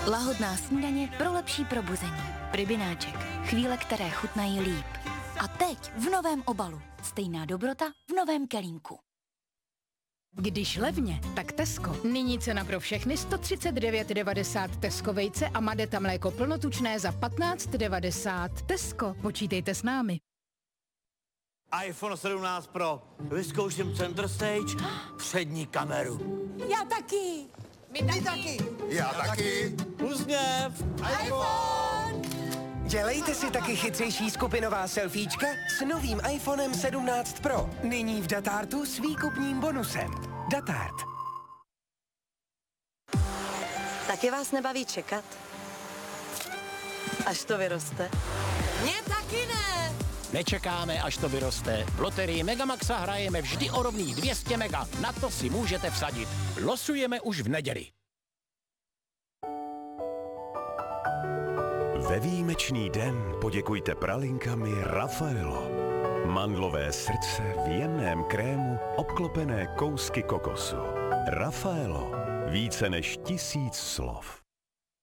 Lahodná snídaně pro lepší probuzení. Rybináček. Chvíle, které chutnají líp. A teď v novém obalu. Stejná dobrota v novém kelímku. Když levně, tak Tesco. Nyní cena pro všechny 139,90 Tesco vejce a Madeta mléko plnotučné za 15,90. Tesco, počítejte s námi. iPhone 17 Pro. Vyzkouším center stage, přední kameru. Já taky. My taky. Já taky. Uzněv. iPhone! Dělejte si taky chytřejší skupinová selfiečka s novým iPhonem 17 Pro. Nyní v Datartu s výkupním bonusem. Datart. Taky vás nebaví čekat? Až to vyroste? Mě taky ne. Nečekáme, až to vyroste. V loterii Megamaxa hrajeme vždy o rovných 200 mega. Na to si můžete vsadit. Losujeme už v neděli. Ve výjimečný den poděkujte pralinkami Raffaello. Mandlové srdce v jemném krému obklopené kousky kokosu. Raffaello. Více než 1000 slov.